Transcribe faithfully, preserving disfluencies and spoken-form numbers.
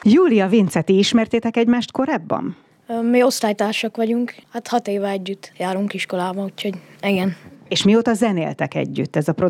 Júlia, Vince, ti ismertétek egymást korábban? Mi osztálytársak vagyunk, hát hat éve együtt járunk iskolába, úgyhogy igen. És mióta zenéltek együtt? Ez a